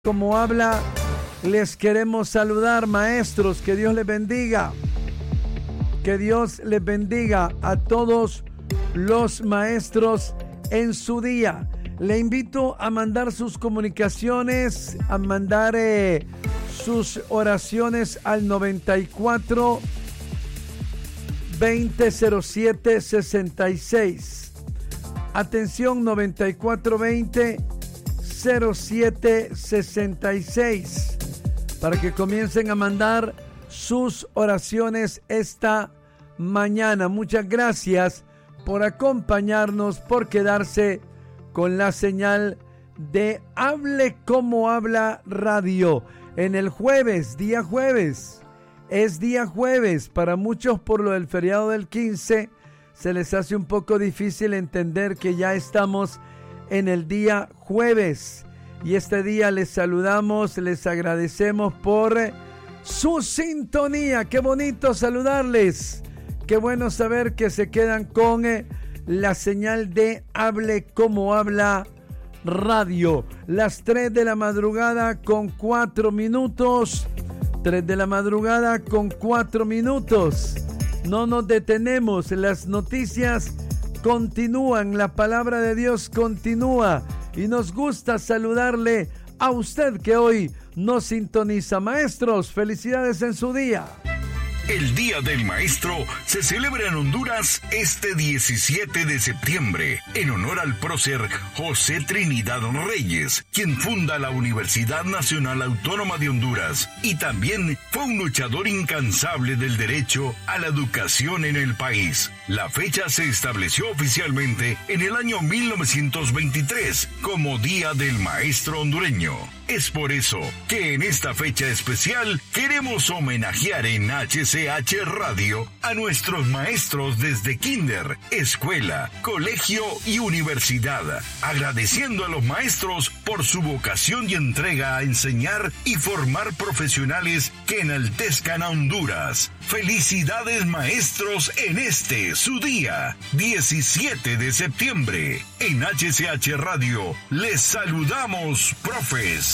Como habla, les queremos saludar, maestros. Que Dios les bendiga. Que Dios les bendiga a todos los maestros en su día. Le invito a mandar sus comunicaciones, a mandar sus oraciones al 94 2007 66. Atención, 9420 0766, para que comiencen a mandar sus oraciones esta mañana. Muchas gracias por acompañarnos, por quedarse con la señal de Hable Como Habla Radio en el jueves, día jueves. Es día jueves. Para muchos, por lo del feriado del 15, se les hace un poco difícil entender que ya estamos en el día jueves, y este día les saludamos, les agradecemos por su sintonía. Qué bonito saludarles, qué bueno saber que se quedan con la señal de Hable Como Habla Radio. Las 3 de la madrugada con 4 minutos, 3 de la madrugada con 4 minutos. No nos detenemos, las noticias continúan, la palabra de Dios continúa, y nos gusta saludarle a usted que hoy nos sintoniza. Maestros, felicidades en su día. El Día del Maestro se celebra en Honduras este 17 de septiembre, en honor al prócer José Trinidad Reyes, quien funda la Universidad Nacional Autónoma de Honduras, y también fue un luchador incansable del derecho a la educación en el país. La fecha se estableció oficialmente en el año 1923 como Día del Maestro hondureño. Es por eso que en esta fecha especial queremos homenajear en HCH Radio a nuestros maestros desde kinder, escuela, colegio y universidad, agradeciendo a los maestros por su vocación y entrega a enseñar y formar profesionales que enaltezcan a Honduras. Felicidades, maestros, en este su día, 17 de septiembre. En HCH Radio les saludamos, profes.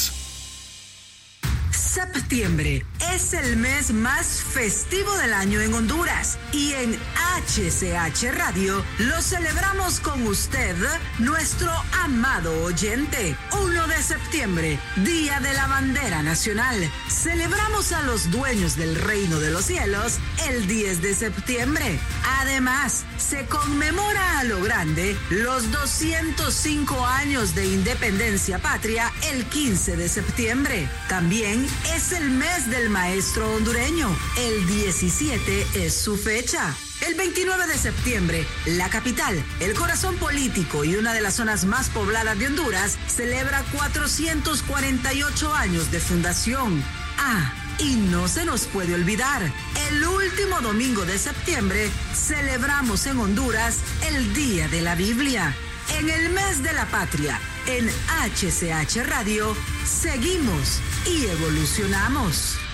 Septiembre es el mes más festivo del año en Honduras, y en HCH Radio lo celebramos con usted, nuestro amado oyente. 1 de septiembre, Día de la Bandera Nacional. Celebramos a los dueños del reino de los cielos el 10 de septiembre. Además, se conmemora a lo grande los 205 años de independencia patria el 15 de septiembre. También es el mes del maestro hondureño. El 17 es su fecha. El 29 de septiembre, la capital, el corazón político y una de las zonas más pobladas de Honduras, celebra 448 años de fundación. Y no se nos puede olvidar, el último domingo de septiembre celebramos en Honduras el Día de la Biblia. En el mes de la patria, en HCH Radio, seguimos y evolucionamos.